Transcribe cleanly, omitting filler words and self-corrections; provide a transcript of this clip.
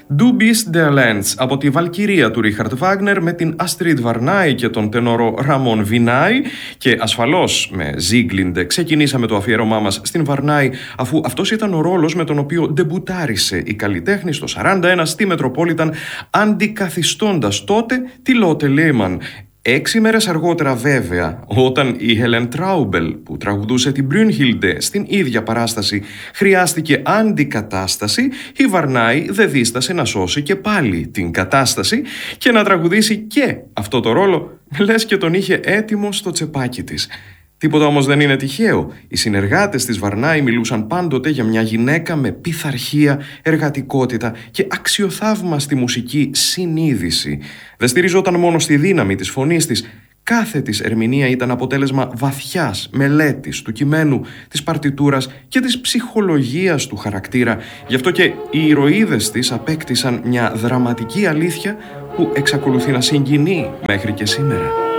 Du bist der Lenz από τη Βαλκυρία του Ρίχαρτ Βάγνερ με την Αστρίτ Βαρνάη και τον τένορο Ραμόν Βινάη, και ασφαλώς με Ζίγκλιντε ξεκινήσαμε το αφιέρωμά μας στην Βαρνάη, αφού αυτός ήταν ο ρόλος με τον οποίο ντεμπούτάρισε η καλλιτέχνη στο 1941 στη Μετροπόλιταν, αντικαθιστώντας τότε τη Λότε Λέμαν. 6 μέρες αργότερα βέβαια, όταν η Χέλεν Τράουμπελ που τραγουδούσε την Μπρουνχίλντε στην ίδια παράσταση χρειάστηκε αντικατάσταση, η Βαρνάη δεν δίστασε να σώσει και πάλι την κατάσταση και να τραγουδήσει και αυτό το ρόλο, λες και τον είχε έτοιμο στο τσεπάκι της. Τίποτα όμως δεν είναι τυχαίο. Οι συνεργάτες της Βαρνάη μιλούσαν πάντοτε για μια γυναίκα με πειθαρχία, εργατικότητα και αξιοθαύμαστη μουσική συνείδηση. Δεν στηριζόταν μόνο στη δύναμη της φωνής της. Κάθε της ερμηνεία ήταν αποτέλεσμα βαθιάς μελέτης του κειμένου, της παρτιτούρας και της ψυχολογίας του χαρακτήρα. Γι' αυτό και οι ηρωίδες της απέκτησαν μια δραματική αλήθεια που εξακολουθεί να συγκινεί μέχρι και σήμερα.